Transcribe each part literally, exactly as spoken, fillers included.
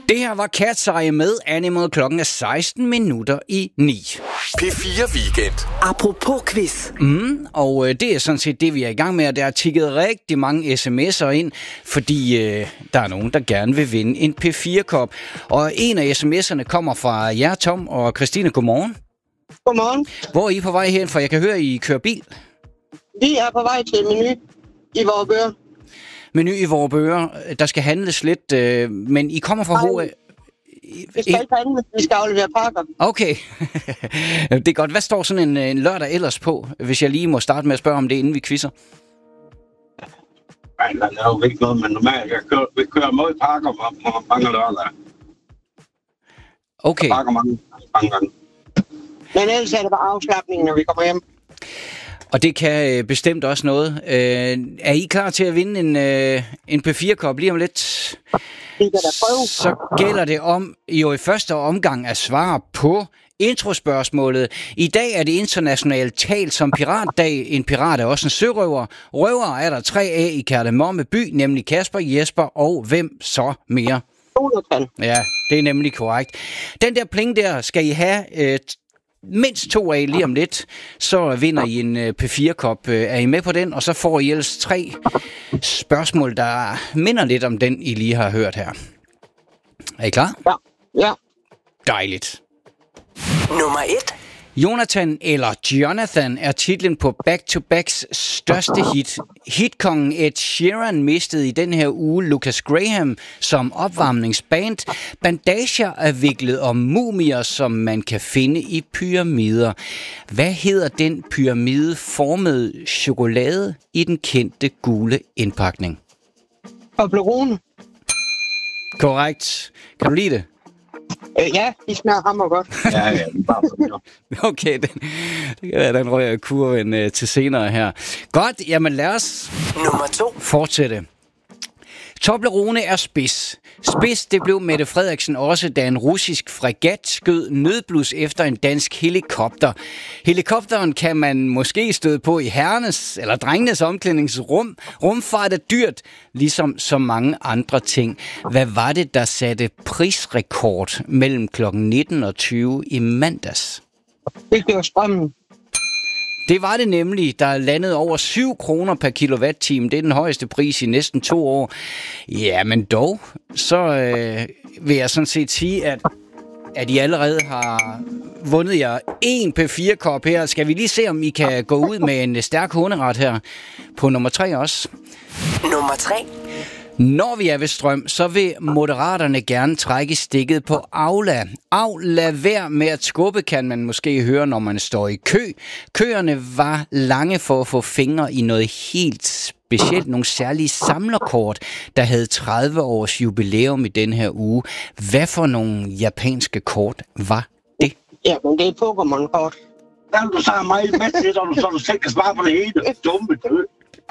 Det her var Cat's Eye med Animal. Klokken er seksten minutter i ni. P fire Weekend. Apropos quiz. Mm, og øh, det er sådan set det, vi er i gang med, og der er tikket rigtig mange sms'er ind, fordi øh, der er nogen, der gerne vil vinde en P fire-kop. Og en af sms'erne kommer fra jer, Tom og Christine. Godmorgen. Godmorgen. Hvor er I på vej hen? For jeg kan høre, I kører bil. Vi er på vej til Meny i Vorupør. Meny i Vorupør. Der skal handles lidt, øh, men I kommer fra H A. Vi skal ikke handle, vi skal aflevere pakker. Okay. Det er godt. Hvad står sådan en, en lørdag ellers på, hvis jeg lige må starte med at spørge om det, inden vi quizzer? Nej, der er jo ikke noget, men normalt jeg kører, vi kører mod pakker mange lørdage. Okay. Jeg pakker mange, mange gange. Men ellers er det bare afslapning, når vi kommer hjem. Og det kan øh, bestemt også noget. Øh, er I klar til at vinde en, øh, en P fire-kop lige om lidt? Vi kan da prøve. Så gælder det om jo i første omgang at svare på introspørgsmålet. I dag er det internationalt talt som piratdag. En pirat er også en sørøver. Røver er der tre af i Kardemomme by, nemlig Kasper, Jesper og hvem så mere? Jonathan. Ja, det er nemlig korrekt. Den der pling der skal I have øh, mindst to af lige om lidt. Så vinder I en øh, P fire-kop. Øh, er I med på den? Og så får I ellers tre spørgsmål, der minder lidt om den, I lige har hørt her. Er I klar? Ja. Ja. Dejligt. Nummer et. Jonathan eller Jonathan er titlen på Back-to-Backs største hit. Hitkongen Ed Sheeran mistede i den her uge Lucas Graham som opvarmningsband. Bandager er viklet om mumier, som man kan finde i pyramider. Hvad hedder den pyramideformede chokolade i den kendte gule indpakning? Toblerone. Korrekt. Kan du lide det? Øh, ja, de smager hammer godt. Ja, ja, det er bare sådan, ja. Okay, den, det kan være, den røger kurven øh, til senere her. Godt, jamen lad os Nummer to. fortsætte. Toblerone er spids. Spids, det blev Mette Frederiksen også, da en russisk fregat skød nødblus efter en dansk helikopter. Helikopteren kan man måske støde på i herrenes eller drengenes omklædningsrum. Rumfart er dyrt, ligesom så mange andre ting. Hvad var det, der satte prisrekord mellem klokken nitten og tyve i mandags? Det gør strømmen. Det var det nemlig, der landede over syv kroner per kilowatt-time. Det er den højeste pris i næsten to år. Ja, men dog, så øh, vil jeg sådan set sige, at, at I allerede har vundet jer en P fire-kop her. Skal vi lige se, om I kan gå ud med en stærk hånderet her på nummer tre også? Nummer tre. Når vi er ved strøm, så vil moderaterne gerne trække stikket på Aula. Au, lad være med at skubbe, kan man måske høre, når man står i kø. Køerne var lange for at få fingre i noget helt specielt, nogle særlige samlerkort, der havde tredive års jubilæum i den her uge. Hvad for nogle japanske kort var det? Ja, men det er Pokémon-kort. Der er du så meget med til, så du, så du selv kan svare på det hele. Dumme død.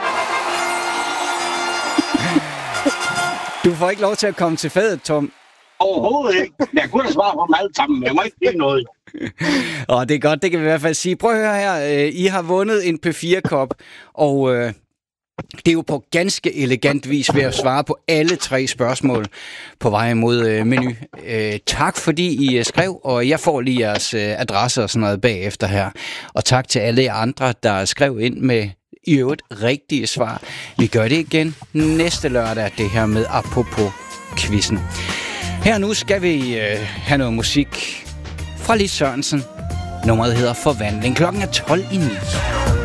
Du får ikke lov til at komme til fadet, Tom. Overhovedet ikke. Jeg kunne da svare på dem alle sammen, men jeg må ikke sige noget. Åh, det er godt, det kan vi i hvert fald sige. Prøv at høre her, I har vundet en P fire-kop, og øh, det er jo på ganske elegant vis ved at svare på alle tre spørgsmål på vej mod øh, Meny. Øh, tak fordi I skrev, og jeg får lige jeres øh, adresse og sådan noget bagefter her. Og tak til alle andre, der skrev ind med i øvrigt rigtige svar. Vi gør det igen næste lørdag, det her med Apropos quizzen. Her nu skal vi øh, have noget musik fra Lis Sørensen. Nummeret hedder Forvandling. Klokken er tolv i ni.